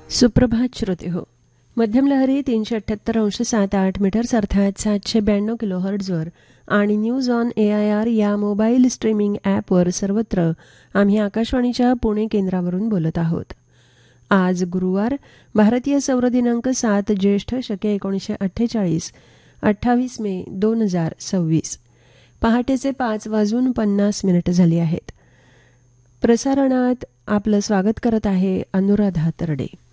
सुप्रभात श्रोतेहो. मध्यम लहरी 378.78 मीटर्स अर्थात 792 किलोहर्ट्झवर आणि न्यूज ऑन AIR या मोबाईल स्ट्रीमिंग ॲपवर सर्वत्र आम्ही आकाशवाणीच्या पुणे केंद्रावरून बोलत आहोत. आज गुरुवार, भारतीय सौर दिनांक 7 ज्येष्ठ शके 1948, 28 मे 2026. पहाटेचे 5:50 झाली आहेत. प्रसारणात आपलं स्वागत करत आहे अनुराधा तरडे.